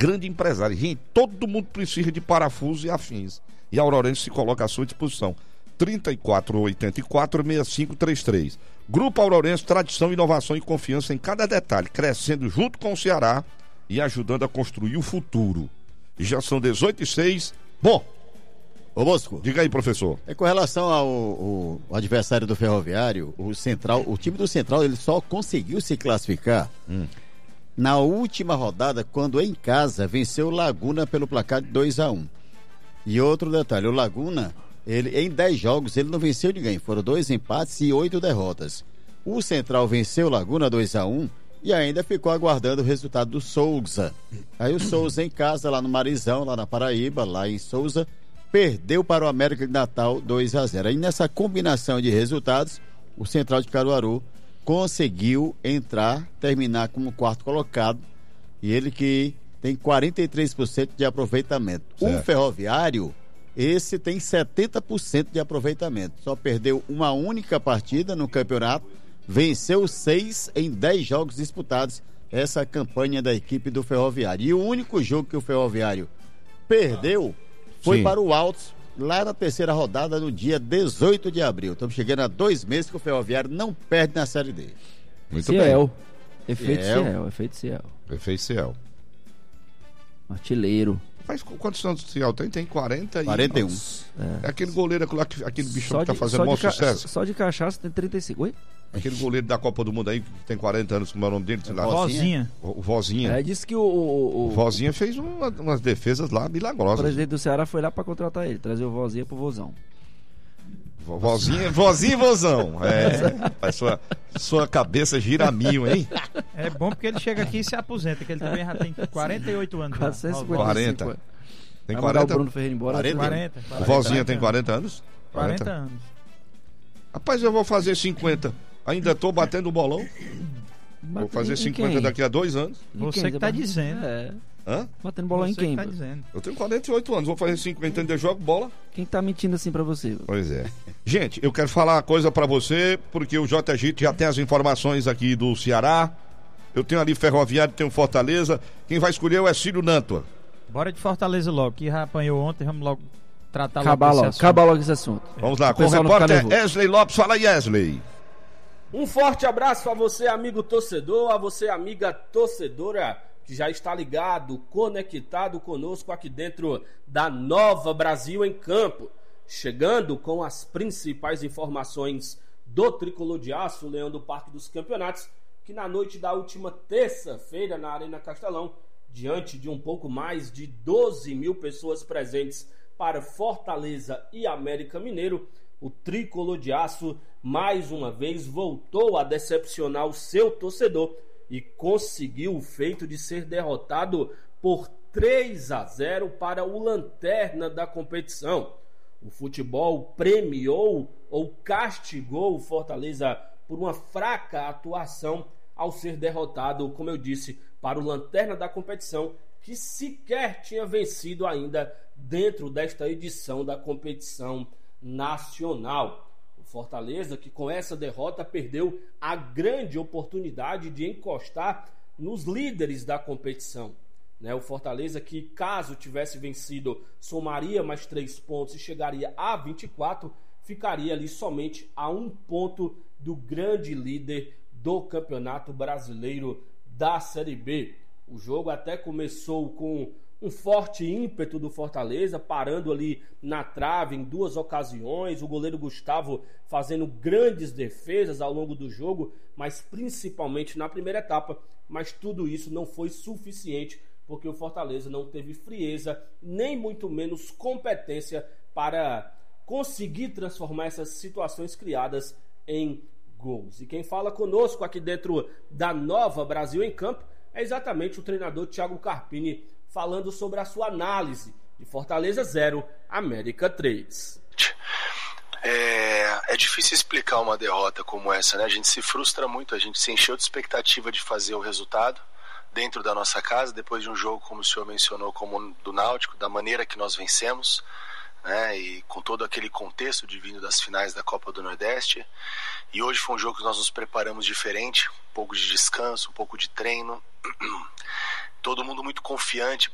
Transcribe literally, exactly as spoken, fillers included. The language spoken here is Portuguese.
grande empresário. Gente, todo mundo precisa de parafuso e afins. E a Aurorense se coloca à sua disposição. trinta e quatro, oitenta e quatro, sessenta e cinco trinta e três. Grupo Aurorense, tradição, inovação e confiança em cada detalhe, crescendo junto com o Ceará e ajudando a construir o futuro. Já são dezoito e seis. Bom, ô Bosco, diga aí, professor. É com relação ao, ao, ao adversário do Ferroviário, o Central, o time do Central, ele só conseguiu se classificar hum. na última rodada, quando em casa venceu o Laguna pelo placar de dois a um. E outro detalhe, o Laguna, ele, em dez jogos, ele não venceu ninguém. Foram dois empates e oito derrotas. O Central venceu o Laguna dois a um e ainda ficou aguardando o resultado do Souza. Aí o Souza em casa, lá no Marizão, lá na Paraíba, lá em Souza, perdeu para o América de Natal dois a zero. Aí nessa combinação de resultados, o Central de Caruaru conseguiu entrar, terminar como quarto colocado, e ele que tem quarenta e três por cento de aproveitamento. Certo. O Ferroviário, esse tem setenta por cento de aproveitamento. Só perdeu uma única partida no campeonato, venceu seis em dez jogos disputados. Essa é a campanha da equipe do Ferroviário. E o único jogo que o Ferroviário perdeu foi Sim. para o Altos, lá na terceira rodada, no dia dezoito de abril. Estamos chegando a dois meses que o Ferroviário não perde na Série D. Muito Ciel. bem. Efeito Ciel. Ciel. Efeito Ciel. Efeito Ciel. Artilheiro. Mas quantos anos o Ciel tem? Tem quarenta e... quarenta e um. É, é aquele goleiro, aquele bichão que tá de, fazendo o maior ca... sucesso. Só de cachaça tem trinta e cinco. Oi? Aquele goleiro da Copa do Mundo aí, que tem quarenta anos, como é o nome dele? É Vozinha. O, o Vozinha. É, disse que o... O, o Vozinha fez uma, umas defesas lá milagrosas. O presidente do Ceará foi lá pra contratar ele, trazer o Vozinha pro Vozão. Vozinha, vozinha e vozão. É, sua, sua cabeça gira a mil, hein? É bom porque ele chega aqui e se aposenta, que ele também já tem quarenta e oito anos. quarenta. Tem quarenta? O Bruno Ferreira embora. quarenta. quarenta, quarenta. O Vozinha tem quarenta anos? quarenta anos. Rapaz, eu vou fazer cinquenta. Ainda tô batendo o bolão. Vou fazer cinquenta daqui a dois anos. Você que tá dizendo. É. Hã? Batendo bola em quem? Tá dizendo. Eu tenho quarenta e oito anos, vou fazer cinquenta anos de jogo, bola. Quem tá mentindo assim pra você? Pois é. Gente, eu quero falar uma coisa pra você, porque o J G já tem as informações aqui do Ceará. Eu tenho ali Ferroviário, tenho Fortaleza. Quem vai escolher é o Cílio Nantua. Bora de Fortaleza logo, que já apanhou ontem, vamos logo tratar acabar logo logo, esse acabar logo esse assunto. Vamos lá, com o repórter Wesley Lopes. Fala, Wesley. Um forte abraço a você, amigo torcedor, a você, amiga torcedora, que já está ligado, conectado conosco aqui dentro da Nova Brasil em Campo. Chegando com as principais informações do Tricolor de Aço, Leão do Parque dos Campeonatos, que na noite da última terça-feira na Arena Castelão, diante de um pouco mais de doze mil pessoas presentes para Fortaleza e América Mineiro, o Tricolor de Aço mais uma vez voltou a decepcionar o seu torcedor e conseguiu o feito de ser derrotado por três a zero para o lanterna da competição. O futebol premiou ou castigou o Fortaleza por uma fraca atuação ao ser derrotado, como eu disse, para o lanterna da competição, que sequer tinha vencido ainda dentro desta edição da competição nacional. O Fortaleza, que com essa derrota perdeu a grande oportunidade de encostar nos líderes da competição. Né? O Fortaleza, que caso tivesse vencido, somaria mais três pontos e chegaria a vinte e quatro, ficaria ali somente a um ponto do grande líder do Campeonato Brasileiro da Série B. O jogo até começou com um forte ímpeto do Fortaleza, parando ali na trave em duas ocasiões, o goleiro Gustavo fazendo grandes defesas ao longo do jogo, mas principalmente na primeira etapa, mas tudo isso não foi suficiente, porque o Fortaleza não teve frieza, nem muito menos competência para conseguir transformar essas situações criadas em gols. E quem fala conosco aqui dentro da Nova Brasil em Campo é exatamente o treinador Thiago Carpini, falando sobre a sua análise de Fortaleza zero, América três. É, é difícil explicar uma derrota como essa, né? A gente se frustra muito, a gente se encheu de expectativa de fazer o resultado dentro da nossa casa, depois de um jogo, como o senhor mencionou, como o do Náutico, da maneira que nós vencemos, né? E com todo aquele contexto de vindo das finais da Copa do Nordeste. E hoje foi um jogo que nós nos preparamos diferente, um pouco de descanso, um pouco de treino, todo mundo muito confiante